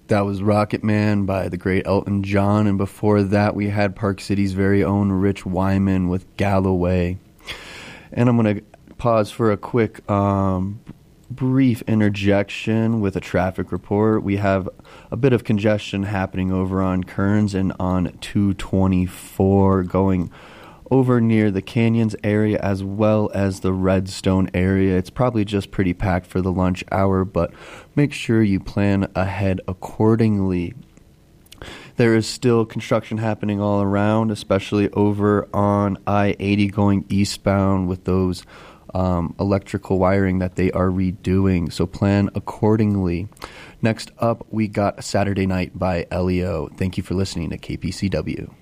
That was Rocket Man by the great Elton John, and before that we had Park City's very own Rich Wyman with Galloway. And I'm going to pause for a quick brief interjection with a traffic report. We have a bit of congestion happening over on Kearns and on 224 going over near the Canyons area as well as the Redstone area. It's probably just pretty packed for the lunch hour, but make sure you plan ahead accordingly. There is still construction happening all around, especially over on I-80 going eastbound with those electrical wiring that they are redoing, so plan accordingly. Next up, we got Saturday Night by Elio. Thank you for listening to KPCW.